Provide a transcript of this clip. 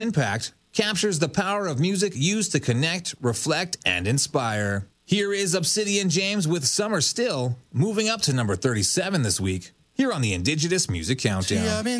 Impact captures the power of music used to connect, reflect, and inspire. Here is Obsidian James with Summer Still, moving up to number 37 this week, here on the Indigenous Music Countdown.